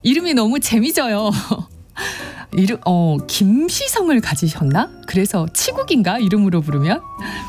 이름이 너무 재미져요. 김시성을 가지셨나? 그래서 치국인가? 이름으로 부르면?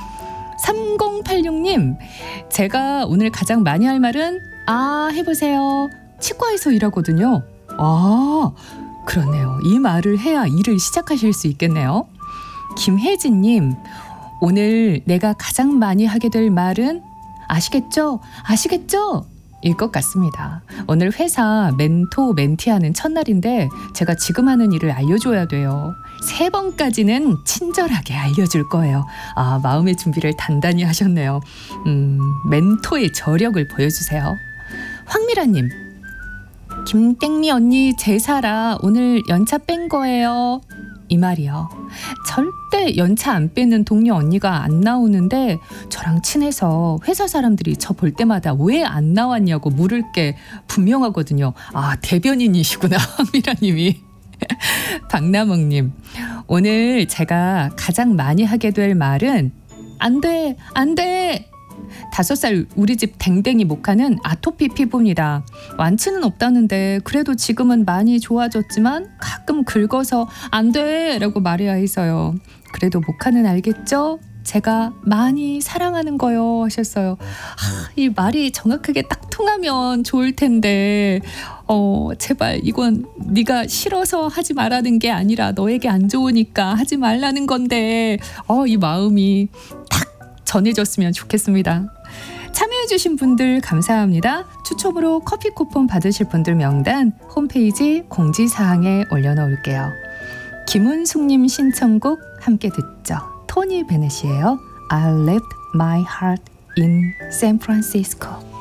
3086님, 제가 오늘 가장 많이 할 말은 해보세요. 치과에서 일하거든요. 그렇네요. 이 말을 해야 일을 시작하실 수 있겠네요. 김혜진님, 오늘 내가 가장 많이 하게 될 말은 아시겠죠? 아시겠죠? 일 것 같습니다. 오늘 회사 멘토 멘티하는 첫날인데 제가 지금 하는 일을 알려줘야 돼요. 3번까지는 친절하게 알려줄 거예요. 마음의 준비를 단단히 하셨네요. 멘토의 저력을 보여주세요. 황미라님, 김땡미 언니 제사라 오늘 연차 뺀 거예요. 이 말이요. 절대 연차 안 빼는 동료 언니가 안 나오는데 저랑 친해서 회사 사람들이 저 볼 때마다 왜 안 나왔냐고 물을 게 분명하거든요. 대변인이시구나, 황미라님이. 박남옥님, 오늘 제가 가장 많이 하게 될 말은 안 돼, 안 돼. 5살 우리 집 댕댕이 모카는 아토피 피부입니다. 완치는 없다는데 그래도 지금은 많이 좋아졌지만 가끔 긁어서 안 돼 라고 말해야 해서요. 그래도 모카는 알겠죠? 제가 많이 사랑하는 거요 하셨어요. 이 말이 정확하게 딱 통하면 좋을 텐데 제발 이건 네가 싫어서 하지 말라는 게 아니라 너에게 안 좋으니까 하지 말라는 건데 이 마음이 딱 전해졌으면 좋겠습니다. 참여해주신 분들 감사합니다. 추첨으로 커피 쿠폰 받으실 분들 명단 홈페이지 공지사항에 올려놓을게요. 김은숙님 신청곡 함께 듣죠. 토니 베넷이에요. I left my heart in San Francisco.